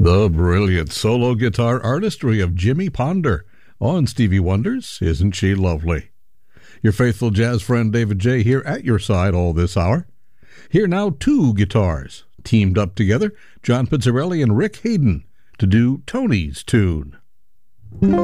The brilliant solo guitar artistry of Jimmy Ponder on Stevie Wonder's Isn't She Lovely? Your faithful jazz friend David J. here at your side all this hour. Here now two guitars teamed up together, John Pizzarelli and Rick Hayden, to do Tony's tune.